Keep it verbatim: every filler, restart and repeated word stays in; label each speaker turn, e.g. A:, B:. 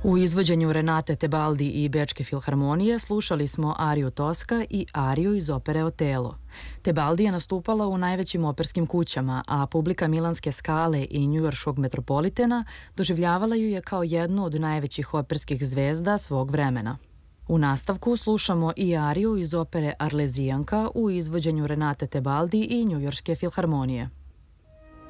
A: U izvođenju Renate Tebaldi i Bečke filharmonije slušali smo ariju Tosca i ariju iz opere Otelo. Tebaldi je nastupala u najvećim operskim kućama, a publika Milanske Skale i njujorškog Metropolitena doživljavala ju je kao jednu od najvećih operskih zvezda svog vremena. U nastavku slušamo i ariju iz opere Arlezijanka u izvođenju Renate Tebaldi i njujorške filharmonije.